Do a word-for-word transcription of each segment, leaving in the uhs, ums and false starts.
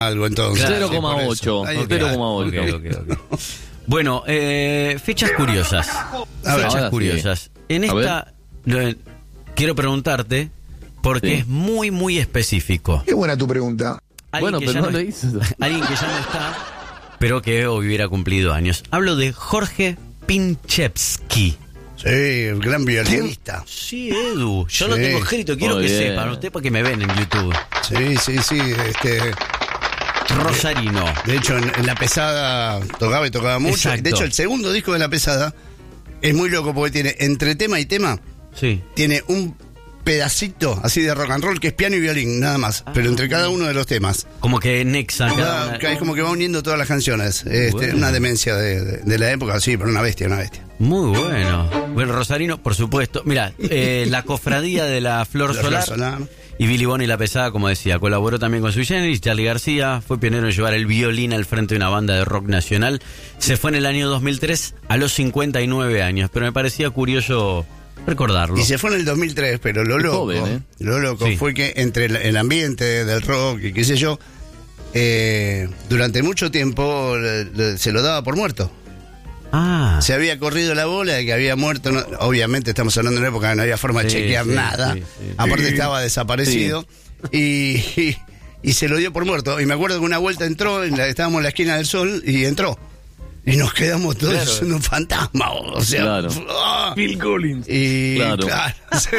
algo entonces. cero coma ocho. cero coma ocho. Okay, okay, okay. Bueno, eh, fechas curiosas. A ver, fechas ahora curiosas. Sí. En esta eh, quiero preguntarte porque Sí. es muy, muy específico. Qué buena tu pregunta. Bueno, que pero ya no lo hizo. Alguien que ya no está, pero que hubiera cumplido años. Hablo de Jorge Pinchevsky. Sí, gran violinista. Sí, Edu. Yo Sí. lo tengo escrito. Quiero Muy que bien. sepan. Usted porque me ven en YouTube. Sí, sí, sí. Este, Rosarino. de hecho, en, en La Pesada tocaba y tocaba mucho. Exacto. De hecho, el segundo disco de La Pesada es muy loco porque tiene, entre tema y tema, Sí. tiene un pedacito así de rock and roll que es piano y violín, nada más. Pero entre cada uno de los temas. Como que Nexa. cada Va- una- que es como que va uniendo todas las canciones. Este, Bueno. Una demencia de, de- de la época, sí, pero una bestia, una bestia. Muy bueno. Bueno, Rosarino, por supuesto. Mira, eh, la cofradía de la Flor La Solar. Flor Solar. Y Billy Bonnie La Pesada, como decía, colaboró también con Sui Generis. Charly García fue pionero en llevar el violín al frente de una banda de rock nacional. Se fue en el año dos mil tres a los cincuenta y nueve años, pero me parecía curioso recordarlo. Y se fue en el dos mil tres, pero lo Qué loco, joven, ¿eh? lo loco Sí. fue que entre el, el ambiente del rock y qué sé yo, eh, durante mucho tiempo le- le- se lo daba por muerto. Ah, Se había corrido la bola de que había muerto. no- obviamente estamos hablando de una época que no había forma de Sí, chequear sí, nada. sí, sí. Aparte estaba desaparecido. Y, y, y se lo dio por muerto. Y me acuerdo que una vuelta entró, en la- estábamos en la esquina del Sol y entró. Y nos quedamos todos Claro. en un fantasma. O sea, Claro. ¡ah! Phil Collins. Y Claro. claro,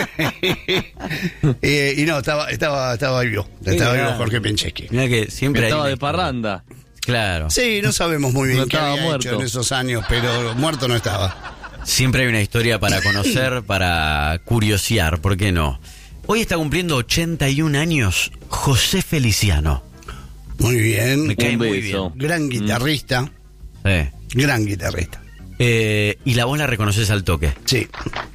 sí. Eh, y no, estaba, estaba, estaba vivo. Estaba Mirá. vivo Jorge Pinchevsky. mira que siempre hay Estaba una de historia. parranda. Claro. Sí, no sabemos muy bien No qué estaba había muerto. hecho en esos años, pero muerto no estaba. Siempre hay una historia para conocer, para curiosear, ¿por qué no? Hoy está cumpliendo ochenta y un años José Feliciano. Muy bien. Me cae Un muy beso. bien. Gran guitarrista. Sí. Gran guitarrista. Eh, y la voz la reconoces al toque. Sí.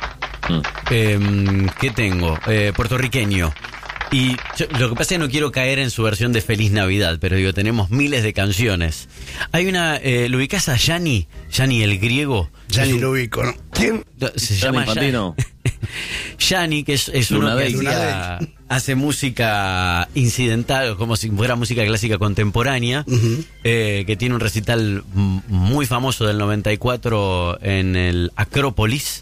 Eh, ¿Qué tengo? Eh, puertorriqueño. Y yo- lo que pasa es que no quiero caer en su versión de Feliz Navidad, pero digo, tenemos miles de canciones. Hay una, eh, ¿lo ubicás a Yanni? Yanni el griego. Gianni Es un- lo ubico, ¿no? ¿Quién? Se Gianni llama Infantino. Yanni, que es, es uno Luna que Del. Luna hacía- hace música incidental, como si fuera música clásica contemporánea, Ujú. eh, que tiene un recital m- muy famoso del noventa y cuatro en el Acrópolis,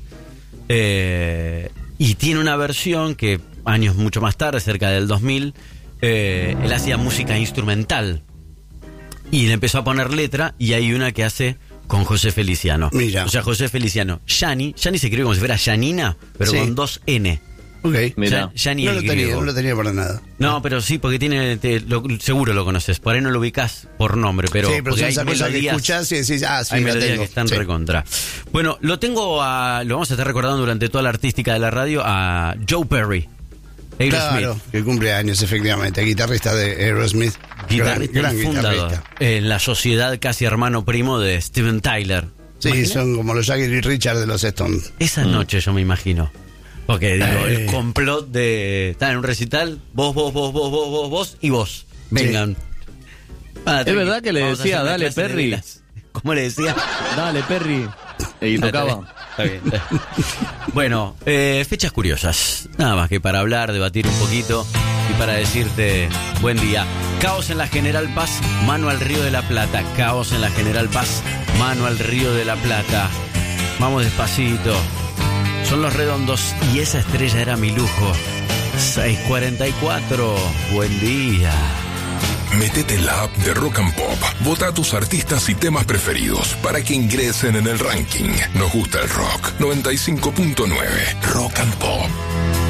eh, y tiene una versión que años mucho más tarde, cerca del dos mil, eh, él hacía música instrumental y le empezó a poner letra, y hay una que hace con José Feliciano. Mira. O sea, José Feliciano. Yanni, Yanni se escribe como si fuera Yanina, pero Sí. con dos N. Ok. Mirá. Ya- Yanni No el lo tenía, griego. no lo tenía para nada. No, pero sí, porque tiene, te- lo- seguro lo conoces. Por ahí no lo ubicás por nombre, pero, sí, pero porque son hay esas cosas que melodías, escuchás y decís, ah, sí, hay la melodías tengo. que están Sí. recontra. Bueno, lo tengo a, lo vamos a estar recordando durante toda la artística de la radio, a Joe Perry, Aerosmith, Claro, que cumple años, efectivamente. Guitarrista de Aerosmith. guitarrista gran, y gran fundador, guitarrista. en la sociedad casi hermano primo de Steven Tyler. Sí, ¿Imaginas? son como los Jagger y Richard de los Stones. Esa noche yo me imagino. Porque digo, Eh. el complot de estar en un recital, vos, vos, vos, vos, vos, vos, vos y vos. Vengan. Ah, ¿Es verdad que le vamos a decía, hacer una "Dale, clase de Perry"? velas"? ¿Cómo le decía? Dale, Perry. Y tocaba. Está bien, está bien. Bueno, eh, fechas curiosas. Nada más que para hablar, debatir un poquito y para decirte buen día. Caos en la General Paz, mano al Río de la Plata. Caos en la General Paz, mano al Río de la Plata. Vamos despacito. Son los Redondos y esa estrella era mi lujo. seis cuarenta y cuatro. Buen día. Métete en la app de Rock and Pop. Vota a tus artistas y temas preferidos para que ingresen en el ranking. Nos gusta el rock. noventa y cinco punto nueve. Rock and Pop.